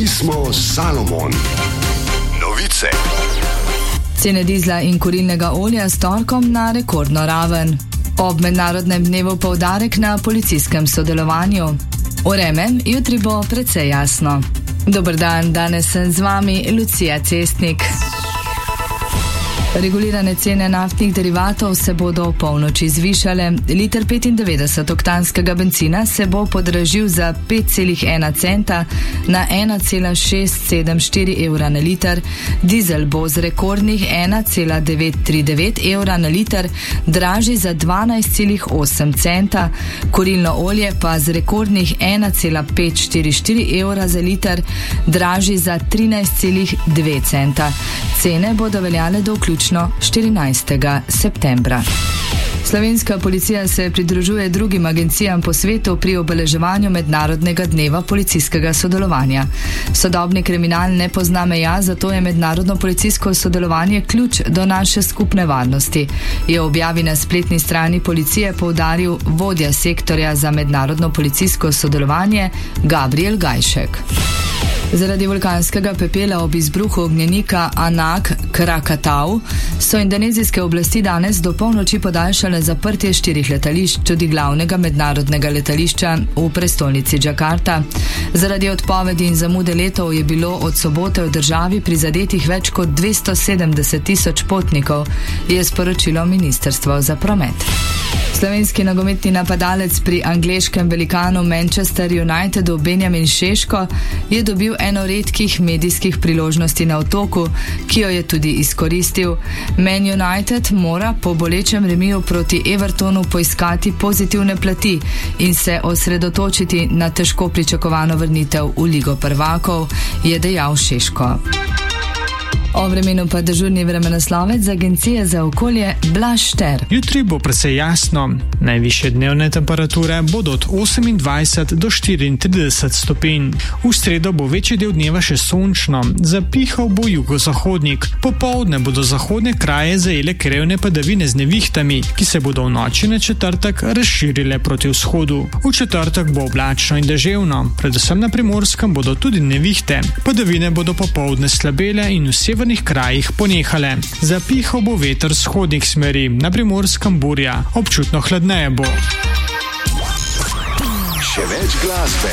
smo Salomon. Novice. Cene dizla in kurilnega olja s torkom na rekordno raven. Ob mednarodnem dnevu poudarek na policijskem sodelovanju. Vreme jutri bo precej jasno. Dober dan, danes sem z vami Lucija Cestnik. Regulirane cene naftnih derivatov se bodo v polnoči zvišale. Liter 95-oktanskega bencina se bo podražil za 5,1 centa na 1,674 evra na liter. Dizel bo z rekordnih 1,939 evra na liter dražji za 12,8 centa. Kurilno olje pa z rekordnih 1,544 evra za liter dražji za 13,2 centa. Cene bodo veljale do vključno 14. septembra. Slovenska policija se pridružuje drugim agencijam po svetu pri obeleževanju mednarodnega dneva policijskega sodelovanja. Sodobni kriminal ne pozna meja, zato je mednarodno policijsko sodelovanje ključ do naše skupne varnosti, je v objavi na spletni strani policije poudaril vodja sektorja za mednarodno policijsko sodelovanje Gabriel Gajšek. Zaradi vulkanskega pepela ob izbruhu ognjenika Anak Krakatau so indonezijske oblasti danes do polnoči podaljšale zaprtje 4 letališč, tudi glavnega mednarodnega letališča v prestolnici Džakarta. Zaradi odpovedi in zamude letov je bilo od sobote v državi prizadetih več kot 270,000 potnikov, je sporočilo Ministrstvo za promet. Slovenski nogometni napadalec pri angleškem velikanu Manchester Unitedu Benjamin Šeško je dobil eno redkih medijskih priložnosti na Otoku, ki jo je tudi izkoristil. Man United mora po bolečem remiju proti Evertonu poiskati pozitivne plati in se osredotočiti na težko pričakovano vrnitev v Ligo prvakov, je dejal Šeško. O vremenu pa dežurni vremenoslovec z Agencije za okolje Blaž Šter. Jutri bo precej jasno. Najvišje dnevne temperature bodo od 28 do 34 stopinj. V sredo bo večji del dneva še sončno, zapihal bo jugozahodnik. Popoldne bodo zahodne kraje zajele krevne padavine z nevihtami, ki se bodo v noči na četrtek razširile proti vzhodu. V četrtek bo oblačno in deževno, predvsem na Primorskem bodo tudi nevihte. Padavine bodo popoldne slabele in v severnih krajih ponehale. Zapihal bo veter z vzhodnih smeri, na Primorskem burja, občutno hladneje bo. Še več glasbe.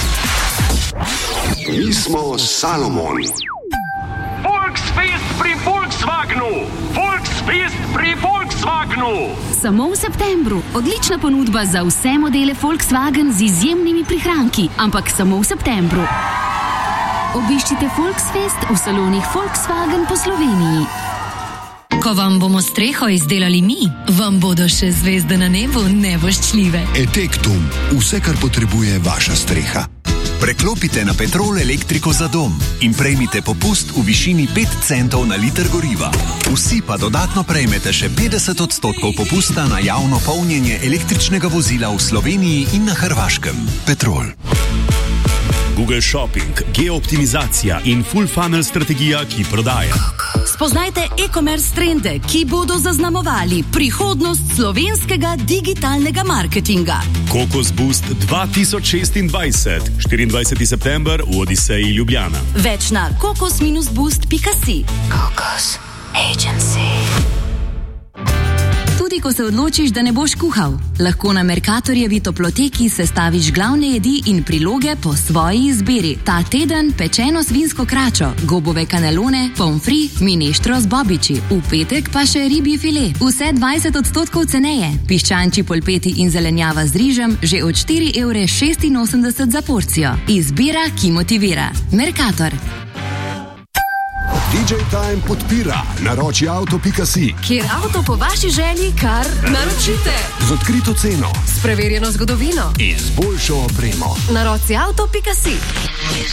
Mi smo Salomon. Volksfest pri Volkswagenu! Volksfest pri Volkswagenu! Samo v septembru. Odlična ponudba za vse modele Volkswagen z izjemnimi prihranki, ampak samo v septembru. Obiščite Volksfest v salonih Volkswagen po Sloveniji. Ko vam bomo streho izdelali mi, vam bodo še zvezde na nebu nevoščljive. Etektum. Vse, kar potrebuje vaša streha. Preklopite na Petrol elektriko za dom in prejmite popust v višini 5 centov na liter goriva. Vsi pa dodatno prejmete še 50% popusta na javno polnjenje električnega vozila v Sloveniji in na Hrvaškem. Petrol. Google Shopping, geooptimizacija in full funnel strategija, ki prodaja. Spoznajte e-commerce trende, ki bodo zaznamovali prihodnost slovenskega digitalnega marketinga. Kokos Boost 2026, 24. september v Odiseji Ljubljana. Več na kokos-boost.si. Kokos Agency. Tudi ko se odločiš, da ne boš kuhal, lahko na Mercatorjevi toploteki sestaviš glavne jedi in priloge po svoji izbiri. Ta teden pečeno svinsko kračo, gobove kanelone, pomfri, mineštro z bobiči, v petek pa še ribji file. Vse 20% ceneje. Piščančji polpeti in zelenjava z rižem že od 4,86 € za porcijo. Izbira, ki motivira. Mercator. DJ Time podpira naroči auto.si, kjer avto po vaši želji kar naročite. z odkrito ceno S preverjeno zgodovino in z boljšo opremo. naroči auto.si.